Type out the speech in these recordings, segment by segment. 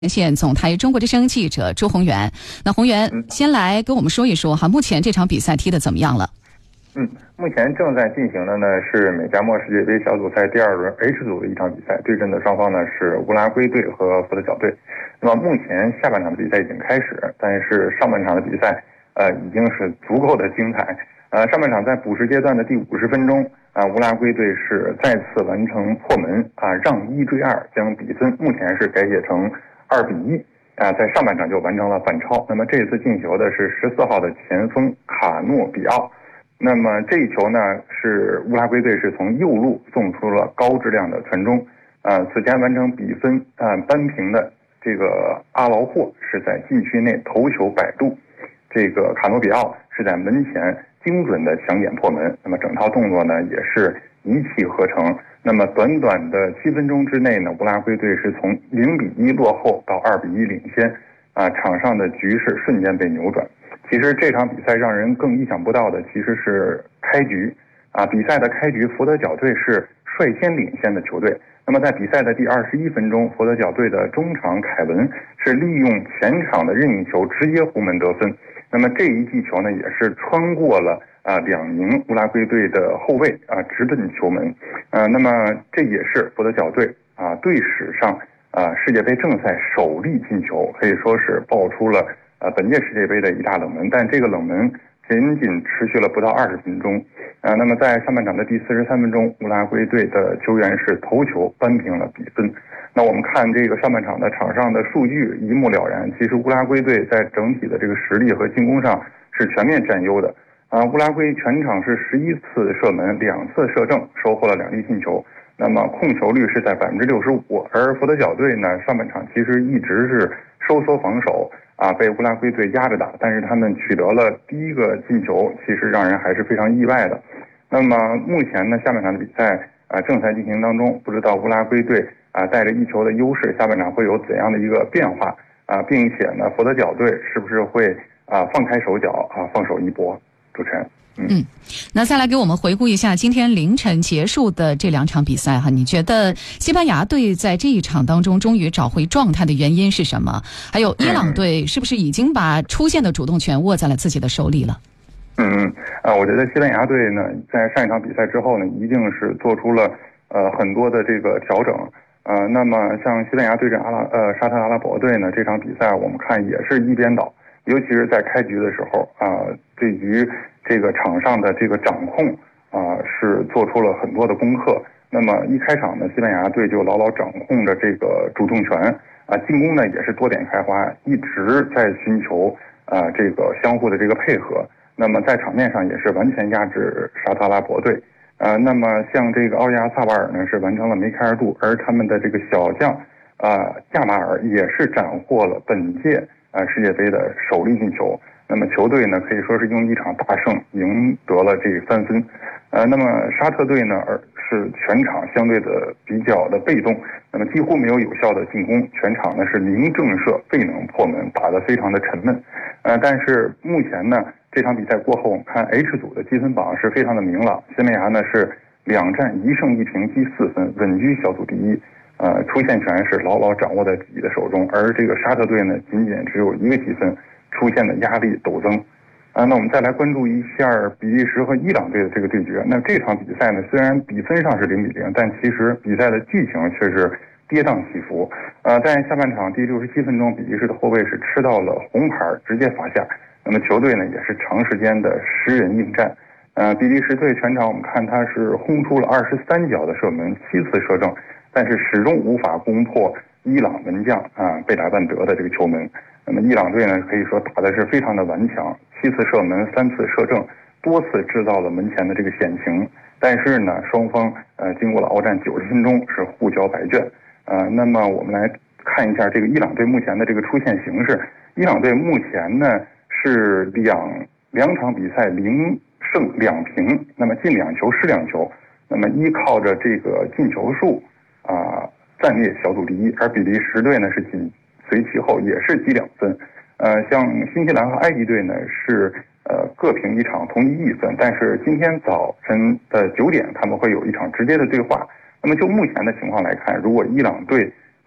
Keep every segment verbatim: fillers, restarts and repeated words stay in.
线总台中国之声记者朱宏元。那宏元、嗯、先来跟我们说一说哈，目前这场比赛踢得怎么样了？ 嗯，目前正在进行的呢是美加墨世界杯小组赛第二轮 H 组的一场比赛，对阵的双方呢是乌拉圭队和佛得角队。那么目前下半场的比赛已经开始，但是上半场的比赛呃已经是足够的精彩。呃，上半场在补时阶段的第五十分钟啊、呃，乌拉圭队是再次完成破门啊、呃，让一追二，将比分目前是改写成二比一啊，在上半场就完成了反超。那么这次进球的是十四号的前锋卡诺比奥。那么这一球呢，是乌拉圭队是从右路送出了高质量的传中。呃，此前完成比分呃扳平的这个阿劳霍是在禁区内头球摆渡，这个卡诺比奥是在门前精准的抢点破门。那么整套动作呢也是一气呵成。那么短短的七分钟之内呢，乌拉圭队是从零比一落后到二比一领先，啊，场上的局势瞬间被扭转。其实这场比赛让人更意想不到的其实是开局，啊，比赛的开局，佛得角队是率先领先的球队。那么在比赛的第二十一分钟，佛得角队的中场凯文是利用前场的任意球直接弧门得分。那么这一记球呢，也是穿过了啊、呃、两名乌拉圭队的后卫啊、呃，直奔球门。呃，那么这也是佛得角队啊、呃、队史上啊、呃、世界杯正赛首粒进球，可以说是爆出了呃本届世界杯的一大冷门。但这个冷门仅仅持续了不到二十分钟。呃，那么在上半场的第四十三分钟，乌拉圭队的球员是头球扳平了比分。那我们看这个上半场的场上的数据一目了然，其实乌拉圭队在整体的这个实力和进攻上是全面占优的。啊、呃，乌拉圭全场是十一次射门，两次射正，收获了两粒进球。那么控球率是在百分之六十五，而佛得角队呢，上半场其实一直是收缩防守啊，被乌拉圭队压着打，但是他们取得了第一个进球，其实让人还是非常意外的。那么目前呢，下半场的比赛啊正在进行当中，不知道乌拉圭队啊带着一球的优势，下半场会有怎样的一个变化啊，并且呢，佛得角队是不是会啊放开手脚啊放手一搏？主持人。 嗯, 嗯，那再来给我们回顾一下今天凌晨结束的这两场比赛哈，你觉得西班牙队在这一场当中终于找回状态的原因是什么？还有伊朗队是不是已经把出线的主动权握在了自己的手里了？ 嗯嗯啊，我觉得西班牙队呢，在上一场比赛之后呢，一定是做出了呃很多的这个调整。呃，那么像西班牙对阵阿拉呃沙特阿拉伯队呢，这场比赛我们看也是一边倒。尤其是在开局的时候啊、呃，对于这个场上的这个掌控啊、呃，是做出了很多的功课。那么一开场呢，西班牙队就牢牢掌控着这个主动权啊、呃，进攻呢也是多点开花，一直在寻求啊、呃、这个相互的这个配合。那么在场面上也是完全压制沙特阿拉伯队。呃，那么像这个奥利亚萨瓦尔呢是完成了梅开二度，而他们的这个小将啊亚马尔也是斩获了本届。呃，世界杯的首粒进球。那么球队呢，可以说是用一场大胜赢得了这三分。呃，那么沙特队呢，而是全场相对的比较的被动，那么几乎没有有效的进攻，全场呢是零正射，未能破门，打得非常的沉闷。呃，但是目前呢，这场比赛过后，我们看 H 组的积分榜是非常的明朗，西班牙呢是两战一胜一平积四分，稳居小组第一。呃，出线权是牢牢掌握在自己的手中，而这个沙特队呢，仅仅只有一个积分，出现的压力陡增。啊，那我们再来关注一下比利时和伊朗队的这个对决。那这场比赛呢，虽然比分上是零比零，但其实比赛的剧情却是跌宕起伏。呃，在下半场第六十七分钟，比利时的后卫是吃到了红牌，直接罚下。那么球队呢，也是长时间的十人应战。呃，比利时队全场我们看他是轰出了二十三脚的射门，七次射正。但是始终无法攻破伊朗门将啊贝莱万德的这个球门。那么伊朗队呢，可以说打的是非常的顽强，七次射门，三次射正，多次制造了门前的这个险情。但是呢，双方呃经过了鏖战九十分钟是互交白卷。呃，那么我们来看一下这个伊朗队目前的这个出线形势。伊朗队目前呢是两两场比赛零胜两平，那么进两球失两球。那么依靠着这个进球数。啊，暂列小组第一，而比利时队呢是紧随其后，也是积两分。呃，像新西兰和埃及队呢是呃各平一场，同积一分。但是今天早晨的九点，他们会有一场直接的对话。那么就目前的情况来看，如果伊朗队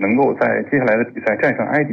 能够在接下来的比赛战胜埃及。